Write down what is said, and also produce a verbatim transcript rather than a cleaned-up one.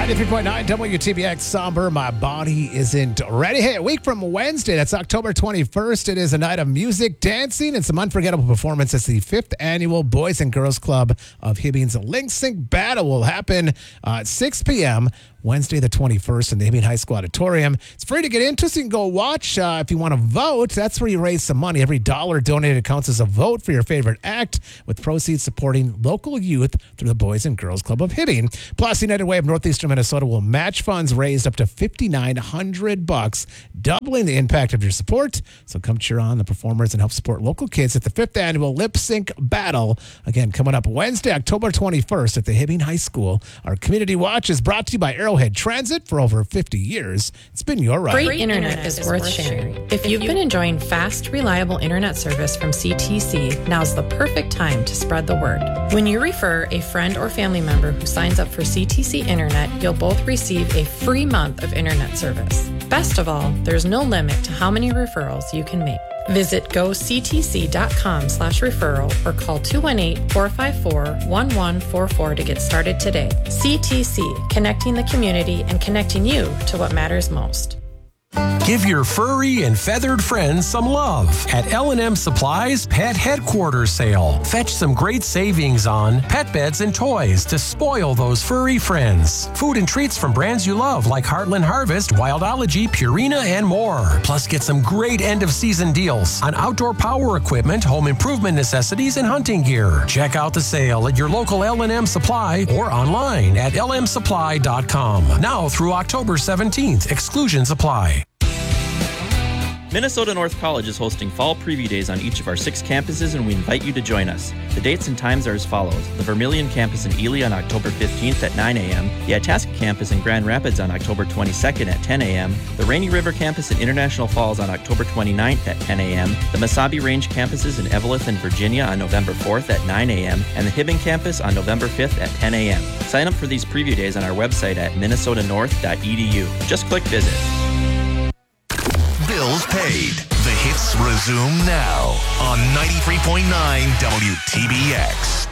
ninety-three point nine W T B X Somber, My Body Isn't Ready. Hey, a week from Wednesday, that's October twenty-first. It is a night of music, dancing, and some unforgettable performances. The fifth annual Boys and Girls Club of Hibbing's Link Sync Battle will happen uh, at six p.m. Wednesday the twenty-first in the Hibbing High School Auditorium. It's free to get into, so you can go watch. Uh, if you want to vote, that's where you raise some money. Every dollar donated counts as a vote for your favorite act, with proceeds supporting local youth through the Boys and Girls Club of Hibbing. Plus, United Way of Northeastern Minnesota will match funds raised up to five thousand nine hundred bucks, doubling the impact of your support. So come cheer on the performers and help support local kids at the fifth annual Lip Sync Battle. Again, coming up Wednesday, October twenty-first at the Hibbing High School. Our community watch is brought to you by Arrowhead Transit. For over fifty years, it's been your ride. Great internet is worth sharing. If you've been enjoying fast, reliable internet service from C T C, now's the perfect time to spread the word. When you refer a friend or family member who signs up for C T C Internet, you'll both receive a free month of internet service. Best of all, there's no limit to how many referrals you can make. Visit goctc.com slash referral or call two one eight, four five four, one one four four to get started today. C T C, connecting the community and connecting you to what matters most. Give your furry and feathered friends some love at L and M Supply's Pet Headquarters Sale. Fetch some great savings on pet beds and toys to spoil those furry friends. Food and treats from brands you love like Heartland Harvest, Wildology, Purina, and more. Plus, get some great end-of-season deals on outdoor power equipment, home improvement necessities, and hunting gear. Check out the sale at your local L and M Supply or online at l m supply dot com. Now through October seventeenth. Exclusions apply. Minnesota North College is hosting fall preview days on each of our six campuses, and we invite you to join us. The dates and times are as follows. The Vermilion campus in Ely on October fifteenth at nine a.m., the Itasca campus in Grand Rapids on October twenty-second at ten a.m., the Rainy River campus in International Falls on October twenty-ninth at ten a.m., the Mesabi Range campuses in Eveleth and Virginia on November fourth at nine a.m., and the Hibbing campus on November fifth at ten a.m. Sign up for these preview days on our website at minnesota north dot e d u. Just click visit. Bills paid. The hits resume now on ninety-three point nine W T B X.